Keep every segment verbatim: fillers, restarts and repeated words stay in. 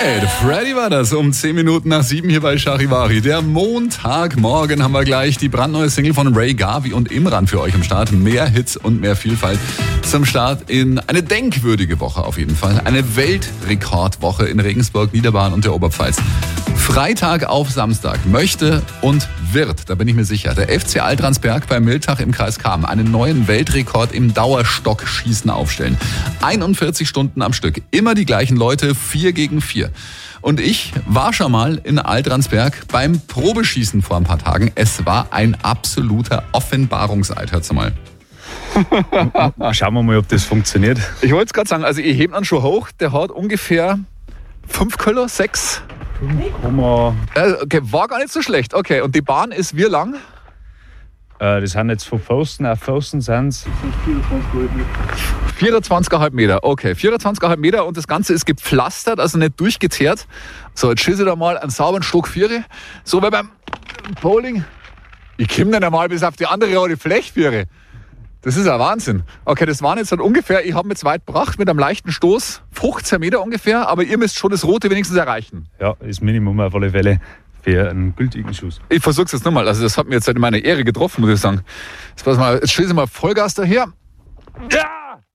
Alright, Freddy war das um zehn Minuten nach sieben hier bei Charivari. Der Montagmorgen haben wir gleich die brandneue Single von Ray Garvey und Imran für euch am Start. Mehr Hits und mehr Vielfalt zum Start in eine denkwürdige Woche auf jeden Fall. Eine Weltrekordwoche in Regensburg, Niederbayern und der Oberpfalz. Freitag auf Samstag möchte und wird, da bin ich mir sicher, der F C Altransberg bei Miltach im Kreis Cham einen neuen Weltrekord im Dauerstockschießen aufstellen. einundvierzig Stunden am Stück, immer die gleichen Leute, vier gegen vier. Und ich war schon mal in Altransberg beim Probeschießen vor ein paar Tagen. Es war ein absoluter Offenbarungseid, hört's mal. Schauen wir mal, ob das funktioniert. Ich wollte es gerade sagen, also ich hebe ihn schon hoch, der hat ungefähr fünf Kilo, sechs. Okay, war gar nicht so schlecht. Okay, und die Bahn ist wie lang? Äh, das sind jetzt von Pfosten auf Pfosten sind es vierundzwanzig Komma fünf Meter. Okay, vierundzwanzig Komma fünf Meter und das Ganze ist gepflastert, also nicht durchgeteert. So, jetzt schieße ich da mal einen sauberen Stock Viere. So wie beim Bowling. Ich komme dann einmal bis auf die andere rote Fläche. Das ist ja Wahnsinn. Okay, das waren jetzt halt ungefähr, ich habe mir jetzt weit gebracht mit einem leichten Stoß, fünfzehn Meter ungefähr, aber ihr müsst schon das Rote wenigstens erreichen. Ja, ist Minimum auf alle Fälle für einen gültigen Schuss. Ich versuch's jetzt nochmal, also das hat mir jetzt halt in meiner Ehre getroffen, muss ich sagen. Jetzt pass mal, jetzt schieße ich mal Vollgas daher. Ja!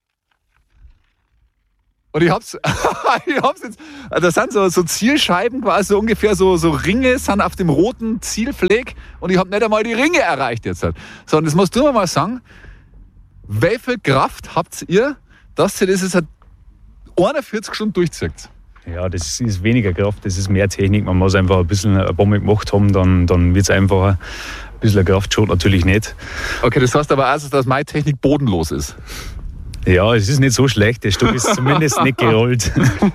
Und ich hab's, ich hab's jetzt, das sind so, so Zielscheiben quasi, so ungefähr so, so Ringe sind auf dem roten Zielfleck und ich habe nicht einmal die Ringe erreicht jetzt halt. So, und das musst du mir mal sagen, wie viel Kraft habt ihr, dass ihr das jetzt einundvierzig Stunden durchzieht? Ja, das ist weniger Kraft, das ist mehr Technik. Man muss einfach ein bisschen eine Bombe gemacht haben, dann, dann wird es einfacher. Ein bisschen Kraft schaut natürlich nicht. Okay, das heißt aber also, dass meine Technik bodenlos ist. Ja, es ist nicht so schlecht, der Stück ist zumindest nicht gerollt.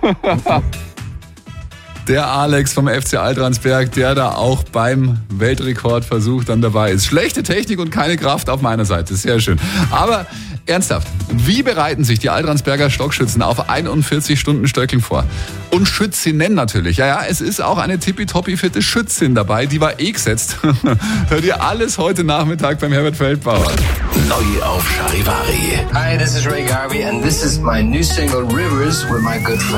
Der Alex vom F C Altransberg, der da auch beim Weltrekordversuch dann dabei ist. Schlechte Technik und keine Kraft auf meiner Seite, sehr schön. Aber ernsthaft, wie bereiten sich die Altransberger Stockschützen auf einundvierzig Stunden Stöckeln vor? Und Schützinnen natürlich. Ja, ja, es ist auch eine tippitoppi fitte Schützin dabei, die war eh gesetzt. Hört ihr alles heute Nachmittag beim Herbert Feldbauer. Neu auf Charivari. Hi, this is Ray Garvey and this is my new single Rivers with my good friend